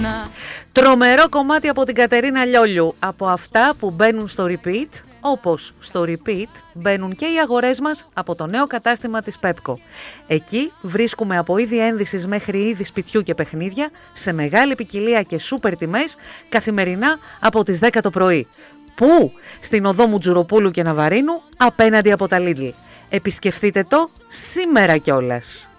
Τρομερό κομμάτι από την Κατερίνα Λιόλιου. Από αυτά που μπαίνουν στο repeat, όπως στο repeat μπαίνουν και οι αγορές μας από το νέο κατάστημα της Pepco. Εκεί βρίσκουμε από είδη ένδυσης μέχρι είδη σπιτιού και παιχνίδια σε μεγάλη ποικιλία και σούπερ τιμές καθημερινά από τις 10 το πρωί. Πού? Στην οδό Μουτζουροπούλου και Ναβαρίνου απέναντι από τα Lidl. Επισκεφτείτε το σήμερα κιόλας.